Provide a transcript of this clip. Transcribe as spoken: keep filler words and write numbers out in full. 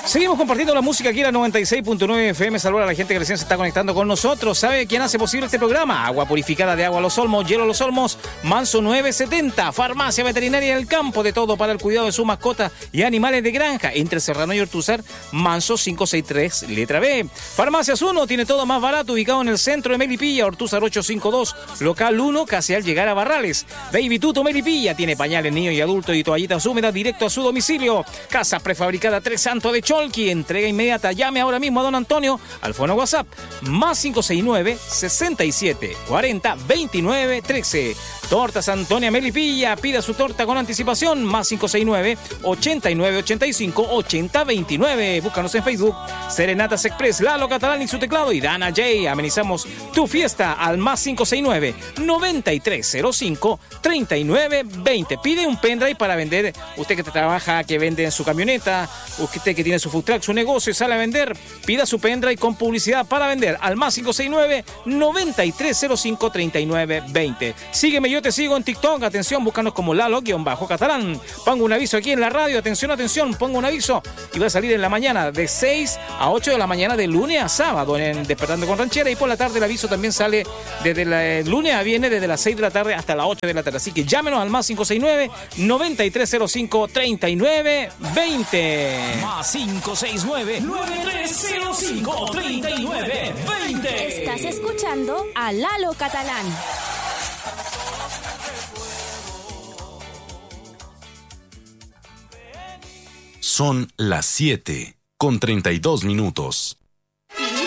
Seguimos compartiendo la música aquí en la noventa y seis punto nueve F M. Saludar a la gente que recién se está conectando con nosotros. ¿Sabe quién hace posible este programa? Agua purificada de Agua Los Olmos, Hielo Los Olmos, Manso nueve setenta, Farmacia Veterinaria del Campo, de todo para el cuidado de su mascota y animales de granja. Entre Serrano y Ortúzar, Manso quinientos sesenta y tres, letra B. Farmacias uno, tiene todo más barato, ubicado en el centro de Melipilla, Ortúzar ochocientos cincuenta y dos, local uno, casi al llegar a Barrales. Baby Tuto Melipilla, tiene pañales niños y adultos y toallitas húmedas directo a su domicilio. Casa prefabricada Tres Santos de Cholqui, entrega inmediata. Llame ahora mismo a don Antonio al fono WhatsApp más cinco seis nueve, sesenta y siete, cuarenta, veintinueve, trece. Tortas Antonia Melipilla, pida su torta con anticipación más cinco seis nueve, ochenta y nueve ochenta y cinco, ochenta veintinueve. Búscanos en Facebook, Serenatas Express, Lalo Catalán y su teclado y Dana J. Amenizamos tu fiesta al más cinco seis nueve, noventa y tres cero cinco, treinta y nueve veinte. Pide un pendrive para vender. Usted que trabaja, que vende en su camioneta, usted que tiene su food truck, su negocio y sale a vender, pida su pendrive con publicidad para vender al más cinco seis nueve, noventa y tres cero cinco, treinta y nueve veinte. Sígueme, yo te sigo en TikTok. Atención, búscanos como Lalo-Catalán. Pongo un aviso aquí en la radio. Atención, atención, pongo un aviso y va a salir en la mañana de seis a ocho de la mañana de lunes a sábado en Despertando con Ranchera, y por la tarde el aviso también sale desde el lunes a viernes desde las seis de la tarde hasta las ocho de la tarde. Así que llámenos al más cinco seis nueve, noventa y tres cero cinco, treinta y nueve veinte. Más cinco seis nueve, noventa y tres cero cinco, treinta y nueve veinte. Estás escuchando a Lalo Catalán. Son las siete con treinta y dos minutos.